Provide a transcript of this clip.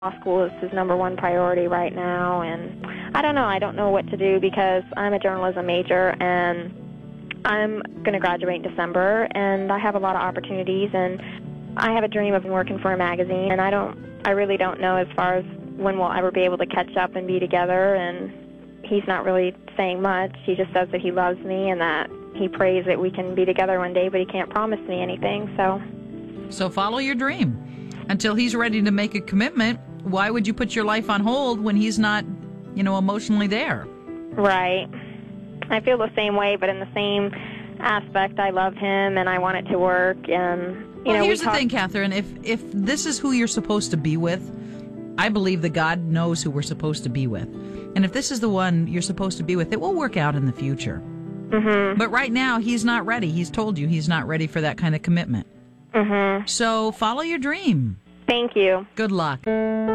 Law school is his number one priority right now, and I don't know. I don't know what to do because I'm a journalism major, and I'm going to graduate in December, and I have a lot of opportunities, and I have a dream of working for a magazine, and I really don't know as far as when we'll ever be able to catch up and be together, and he's not really saying much. He just says that he loves me and that he prays that we can be together one day, but he can't promise me anything, So follow your dream. Until he's ready to make a commitment, why would you put your life on hold when he's not, emotionally there? Right. I feel the same way, but in the same aspect, I love him and I want it to work. And here's the thing, Catherine. If this is who you're supposed to be with, I believe that God knows who we're supposed to be with. And if this is the one you're supposed to be with, it will work out in the future. Mm-hmm. But right now, he's not ready. He's told you he's not ready for that kind of commitment. Mm-hmm. So follow your dream. Thank you. Good luck.